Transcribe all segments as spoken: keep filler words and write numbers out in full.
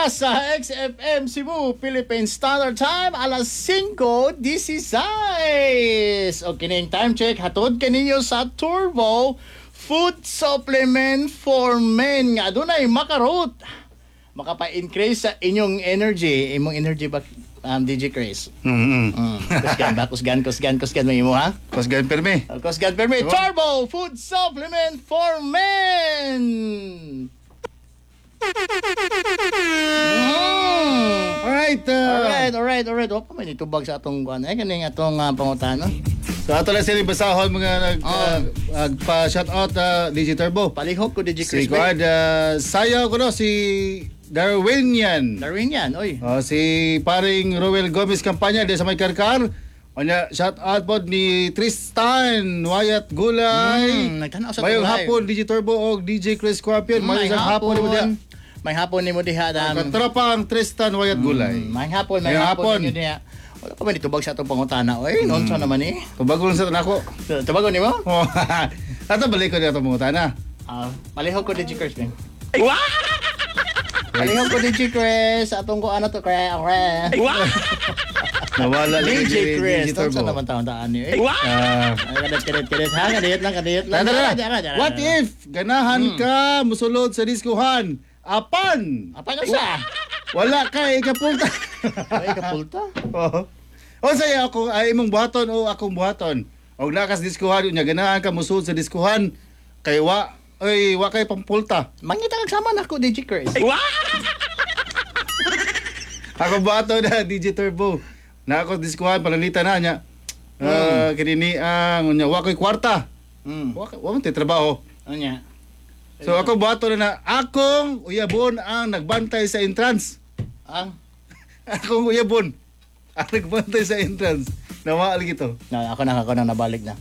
na sa X F M Cebu, Philippine Standard Time, alas singko dieciséis. O kining time check, hatod kaninyo sa Turbo Food Supplement for Men. Nga dunay makarot. Makapa-increase sa inyong energy. Imong energy ba, um, D J Chris? Mm-hmm. Mm. Kusgan ba? Kusgan, kusgan, kusgan mo imo ha? Kusgan permi. Uh, kusgan permi. Turbo Food Supplement for Men. Mm. Alright. Uh, Alright, alright, alright. O, pa may nitubag sa atong kuan. Eh, kaning atong uh, pangutana. So ato lang sila basahon mga nag Oh. uh, nagpa-shout out uh, D J Turbo. Palihok ko D J Si Chris. Guard uh, sayo ko no si Darwinian. Darwin yan, oy. Oh, si paring Roel Gomez Campanya di sa may karkar. Onya shout out pod ni Tristan Wyatt Gulay. Mm, nagtanaw sa Mayong Gulay. hapon D J Turbo o D J Chris Scorpion. Mm, Mayong isang hapon ni mo diha. May hapon ni mo diha. Um, Katropang Tristan Wyatt Gulay. mm, may hapon, may Mayong hapon. hapon. Ninyo diha. Wala pa ba nitubag sa atong pangutana, oy. Mm. Nonsa naman eh. Tubagon sa tanako. Tubagon ni mo? Oh, ato balik ko dito mga tana. Ah, palihok ko D J Chris, ben. Palihok ko D J Chris. Atong ko ano to, kaya kaya. Nawala lang D J Chris. Turbo. Nonsa naman taon-taan niyo, eh. Ah, Kadit, kadit, kadit. Ha, kadit lang, kadit lang. Tara, Diyan, tara. diyan, What diyan. if ganahan ka musulod sa diskuhan? Apan Apa na siya? wala ka ikapulta. Ay, kapulta. Oo. O saya ako ay imong buhaton o akong buhaton. Og nakas diskuhan unya ganahan ka musulod sa diskuhan kay wa ay wa kay pampulta. Mangita kag sama na ako D J Chris. Ako buhaton na D J Turbo. Na ako diskuhan palanita na nya. Ah, kinini ang unya wa kay kwarta. Mm. Wa wa man tay trabaho. Ano niya? So ako buhaton na akong uyabon ang nagbantay sa entrance. Ang Akong uyabon ang nagbantay sa entrance. Nawaal gito. na ako na ako na nabalik na.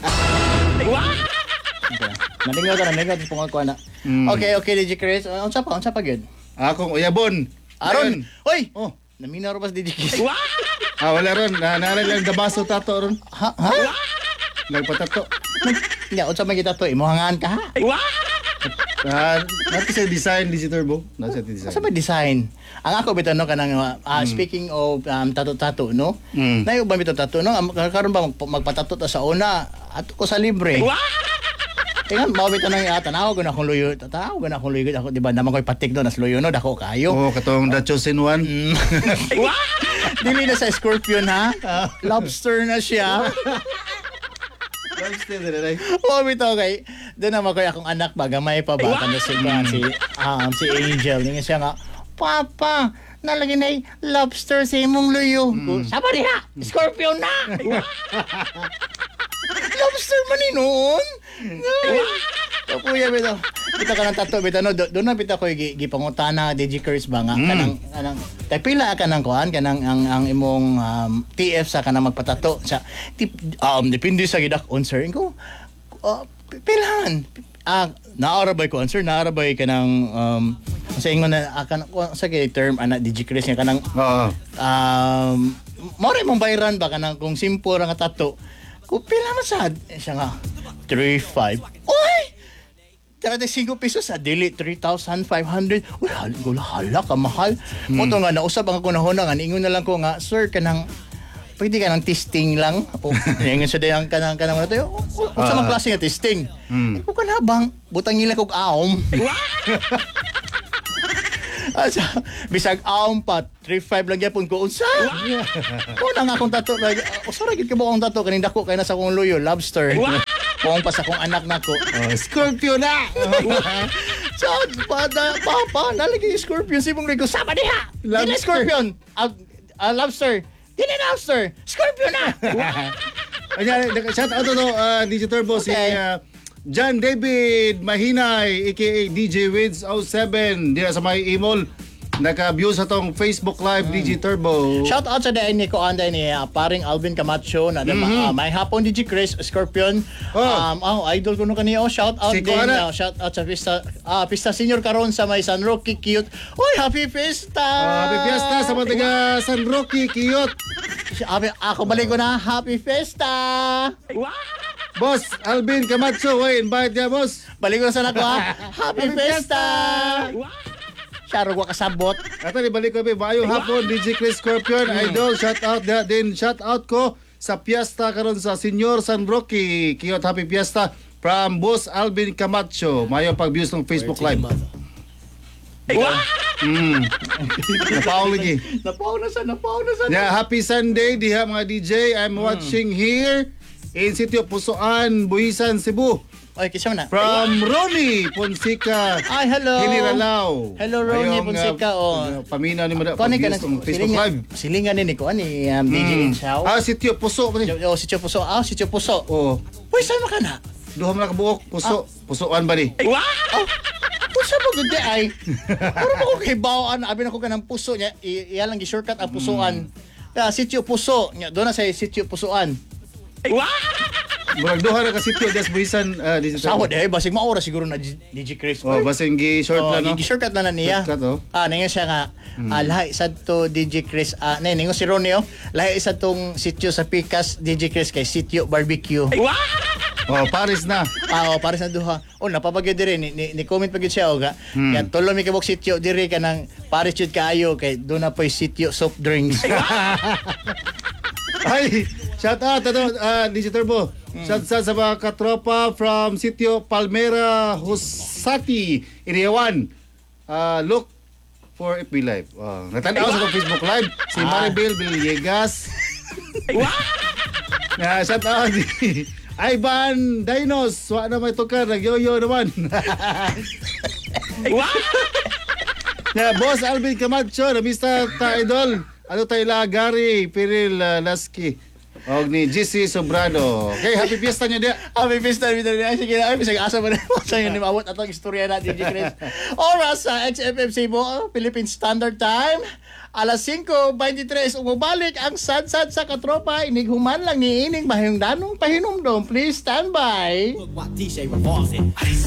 Okay. Nalingaw ka na, nalingaw sa pungod ko na. Mm. Okay, okay, D J Chris. Uh, unsa pa, unsa pa gyud? Akong uyabon. Aron. Hoy. Oh. Naminaw ro pas D J Chris. Ah, wala ron. Na naalala lang dabaso tato ron. Ha? Ha? Nagpatato. Ya, unsa man kita to? Imuhangan ka ha? Ah, nato sa design D J Turbo. Nasa design. Unsa may design? Ang ako bitaw no kanang uh, speaking of um, tato-tato no. Mm. Nayo ba bitaw tato no? Am- Karon ba magp- magpatato ta sa una at ko sa libre. Tingnan mo bitaw nang uh, tanaw ko na akong luyo. Tanaw ko na akong luyo ako di ba naman koy patik do nas luyo no dako kayo. Oh, katong The Chosen One. Mm. Dili na sa scorpion ha. Lobster na siya. Lobster na rin. Oh, bitaw kay doon naman koy akong anak ba gamay pa ba kana si si um, si Angel nga siya nga Papa, nalagyan na lobster sa imong luyo. Mm. Saba diha, scorpion na. Lobster man ni noon. Kapuya bitaw. Bitaw ka ng tato bitaw no. Do- Doon na bitaw ko gi- gipangutana D J Curse ba nga Mm. kanang kanang tay pila ka nang kuan kanang ang ang imong um, T F sa kanang magpatato sa tip, um depende sa gidak-on sir. Ingo uh, pilahan. Ah, naarabay ko answer, naarabay ka ng um sa ingon na akan sa kay term ana D J Chris nga kanang Oo. um more mong bayran ba kanang kung simple ra nga tato. Kung pila man sad eh, siya nga three five. Oy! thirty-five pesos sa dili three thousand five hundred. Uy, hal gula hala ka mahal. Mo to nga nausab ang ako na huna nga ingon na lang ko nga sir kanang pwede ka ng testing lang. O, yung sa dayang kanang kanang ano tayo. O, sa mga klase nga testing. Mm. Ikaw ka na bang butang nila kog aom. Asa, bisag aom pa, three five lang yapon ko. Unsa? Ko na nga akong tato. Usa ra gid ka mo akong tato kaning dako kay nasa akong luyo, lobster. Kung pa sa akong anak nako. Oh, Scorpio na. So, pada, papa, nalagay yung scorpion si mong rigo. Sama diha! Dili Lobster. scorpion! Uh, uh, lobster! Dili lobster! Scorpion na! Ayan, shout out to uh, D J Turbo si Okay. uh, John David Mahinay aka D J Wids oh seven diya sa may Imol. Naka-view sa tong Facebook Live D J Turbo. Shout out sa dahil ni ko anday ni uh, paring Alvin Camacho na mm-hmm. uh, may hapon D J Chris Scorpion. Oh. Um oh, idol ko no kaniyo. Shout out Si din Kuana. uh, shout out sa Pista uh, Pista Senior karon sa may San Roque cute. Oy, happy Pista. Uh, happy Fiesta sa mga taga San Roque, Kiyot. Happy, ako balik ko na happy Fiesta. Boss Alvin Camacho, oy, invite niya boss. Balik ko sa nako ha. Happy Happy Fiesta. Charo wa kasabot. Ato ni balik kami bayong hapon D J Chris Scorpion idol shout out da din shout out ko sa piyesta karon sa Senyor San Roque. Kiyot happy piyesta from Boss Alvin Camacho. Mayo pag-views ng Facebook Live. Mm. Napaw lagi. Napaw na sa, napaw na sa. Yeah, happy Sunday diha mga D J. I'm watching here in Sitio Pusoan, Buhisan, Cebu. Oy, kisama na. From Ronnie Ponsica. Ay, hello. Hiniralaw. Hello, Ronnie Ayong, Ponsica, uh, oh. uh, Paminaw ni Mada Kani ka pag-views ng na Facebook Live. silingan ni ko ani um, D J Mm. Insaw. Ah, Sitio Puso. pa ni. Oh, si Tio Puso. Ah, si Tio Puso. Oh, Uy, saan ka na? duha man ka buok, puso. Pusoan ba ni? Wow! Puso mo gud ay. Pero mo ko kay bawaan, abi na ko kanang puso niya. I- iya lang gi-shortcut ang pusuan. Yeah, sitio puso. Nya do na sa sitio pusuan. Murag duha ra ka sitio des Buhisan uh, digital. Sawod eh basig maura siguro na D J Chris. Oh, basing gi short Oh, lang no. gi-shortcut na na niya. Shortcut, oh. Ah, ningon siya nga ah, lahi sad to D J Chris. Ah, nay ningon si Ronnie oh. Lahi sad tong sitio sa Picas D J Chris kay sitio barbecue. Oh, Paris na. Ah, oh, para sa duha. Oh, napabagyo dire ni, ni, ni comment pagid siya oga. Hmm. Yan tulo mi kabok sitio dire kanang Paris jud kaayo kay do na poy sitio soft drinks. Ay, shout out ano, uh, D J Turbo. Shout out sa mga katropa from Sitio Palmera, Husati, Iriawan. Uh, look for F B Live. Uh, natanaw sa akong Facebook Live. Si Maribel Villegas. Na shout out di Ivan Dinos. Wa na may tukar. Nagyoyo naman. Na Boss Alvin Camacho, na Mister Ta Idol. Ano tayo la Gary Piril uh, Lasky. Og ni G C Sobrano. Okay, happy fiesta niyo dia. Abi pista mi dali ay sige ay bisag asa man sa yun mabot atong istorya na D J Chris. Oras sa X F M Cebu, Philippine Standard Time. Alas five twenty-three umabalik ang sadsad sa katropa inighuman lang ni ining bahayong danong pahinumdom. Please stand by. Look what D J revolves it.